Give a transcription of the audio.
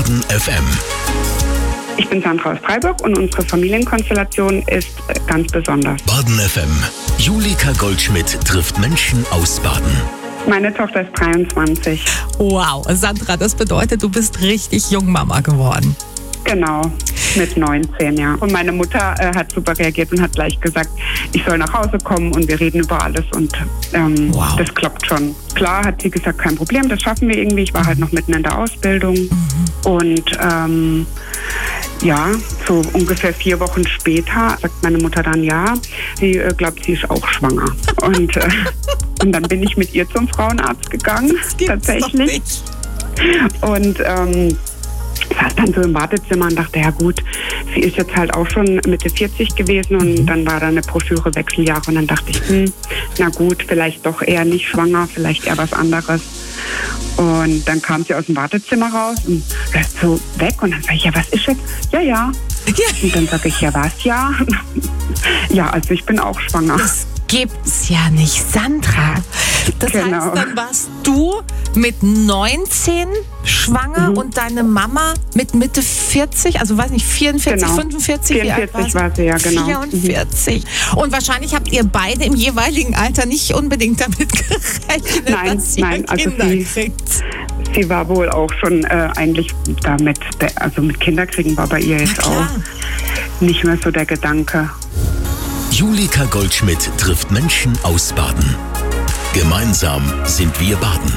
Baden FM. Ich bin Sandra aus Freiburg und unsere Familienkonstellation ist ganz besonders. Baden FM. Julika Goldschmidt trifft Menschen aus Baden. Meine Tochter ist 23. Wow, Sandra, das bedeutet, du bist richtig Jungmama geworden. Genau, mit 19, ja. Und meine Mutter hat super reagiert und hat gleich gesagt, ich soll nach Hause kommen und wir reden über alles und Wow. das klappt schon. Klar hat sie gesagt, kein Problem, das schaffen wir irgendwie. Ich war halt noch mitten in der Ausbildung und ja, so ungefähr 4 Wochen später sagt meine Mutter dann, ja, sie glaubt, sie ist auch schwanger. Und dann bin ich mit ihr zum Frauenarzt gegangen, Das gibt's doch tatsächlich. nicht. Und saß dann so im Wartezimmer und dachte, ja gut, sie ist jetzt halt auch schon Mitte 40 gewesen und dann war da eine Broschüre Wechseljahre und dann dachte ich, na gut, vielleicht doch eher nicht schwanger, vielleicht eher was anderes. Und dann kam sie aus dem Wartezimmer raus und läuft so weg und dann sage ich, ja, was ist jetzt? Ja. Und dann sage ich, ja, was? Ja. Ja, also ich bin auch schwanger. Das gibt's ja nicht, Sandra. Das Genau. heißt, dann warst du mit 19 schwanger und deine Mama mit Mitte 40, also weiß nicht, 44, Genau. 45, wie alt 44 warst du? war sie, ja, genau. 44. Und wahrscheinlich habt ihr beide im jeweiligen Alter nicht unbedingt damit gerechnet, Nein, dass ihr nein, also Kinder sie- kriegt. Sie war wohl auch schon eigentlich damit, also mit Kinderkriegen war bei ihr jetzt Na klar. auch nicht mehr so der Gedanke. Julika Goldschmidt trifft Menschen aus Baden. Gemeinsam sind wir Baden.